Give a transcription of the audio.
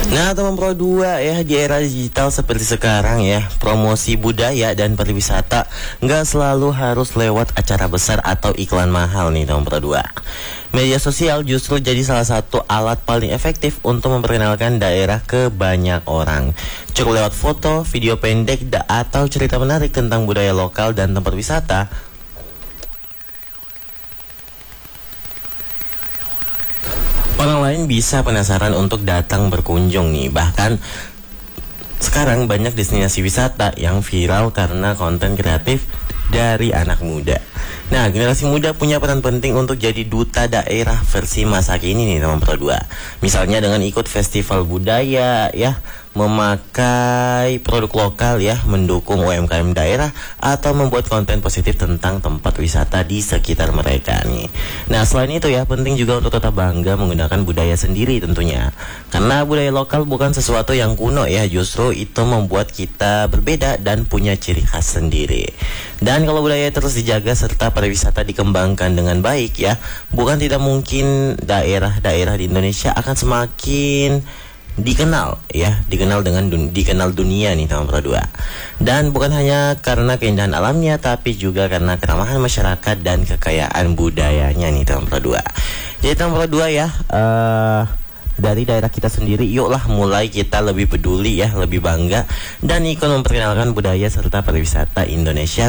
Nah, teman Pro 2 ya, di era digital seperti sekarang ya, promosi budaya dan pariwisata nggak selalu harus lewat acara besar atau iklan mahal nih teman Pro 2. Media sosial justru jadi salah satu alat paling efektif untuk memperkenalkan daerah ke banyak orang. Cukup lewat foto, video pendek, atau cerita menarik tentang budaya lokal dan tempat wisata. Orang lain bisa penasaran untuk datang berkunjung nih. Bahkan sekarang banyak destinasi wisata yang viral karena konten kreatif dari anak muda. Nah, generasi muda punya peran penting untuk jadi duta daerah versi masa kini nih teman Pro 2. Misalnya dengan ikut festival budaya ya, memakai produk lokal ya, mendukung UMKM daerah, atau membuat konten positif tentang tempat wisata di sekitar mereka nih. Nah, selain itu ya, penting juga untuk tetap bangga menggunakan budaya sendiri tentunya. Karena budaya lokal bukan sesuatu yang kuno ya, justru itu membuat kita berbeda dan punya ciri khas sendiri. Dan kalau budaya terus dijaga serta pariwisata dikembangkan dengan baik ya, bukan tidak mungkin daerah-daerah di Indonesia akan semakin dikenal ya, dikenal dunia nih teman Pro 2. Dan bukan hanya karena keindahan alamnya, tapi juga karena keramahan masyarakat dan kekayaan budayanya nih teman Pro 2. Jadi teman Pro 2 ya, dari daerah kita sendiri, yuklah mulai kita lebih peduli ya, lebih bangga dan ikut memperkenalkan budaya serta pariwisata Indonesia